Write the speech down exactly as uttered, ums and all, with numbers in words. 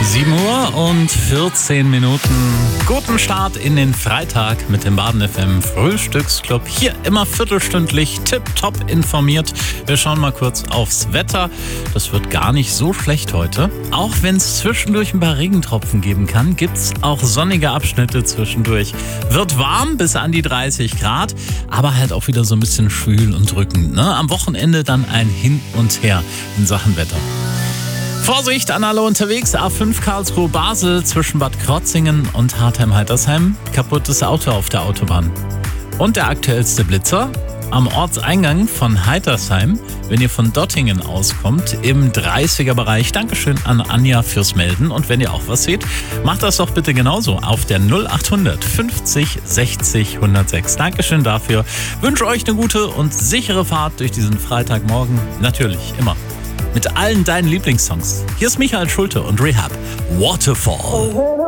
sieben Uhr und vierzehn Minuten. Guten Start in den Freitag mit dem Baden F M Frühstücksclub. Hier immer viertelstündlich tipptopp informiert. Wir schauen mal kurz aufs Wetter. Das wird gar nicht so schlecht heute. Auch wenn es zwischendurch ein paar Regentropfen geben kann, gibt es auch sonnige Abschnitte zwischendurch. Wird warm bis an die dreißig Grad, aber halt auch wieder so ein bisschen schwül und drückend. Ne? Am Wochenende dann ein Hin und Her in Sachen Wetter. Vorsicht an alle unterwegs, A fünf Karlsruhe-Basel zwischen Bad Krotzingen und Hartheim-Heitersheim. Kaputtes Auto auf der Autobahn. Und der aktuellste Blitzer am Ortseingang von Heitersheim, wenn ihr von Dottingen auskommt, im dreißiger-Bereich. Dankeschön an Anja fürs Melden. Und wenn ihr auch was seht, macht das doch bitte genauso auf der null achthundert fünfzig sechzig hundertsechs. Dankeschön dafür. Wünsche euch eine gute und sichere Fahrt durch diesen Freitagmorgen. Natürlich, immer. Mit allen deinen Lieblingssongs. Hier ist Michael Schulte und Rehab. Waterfall.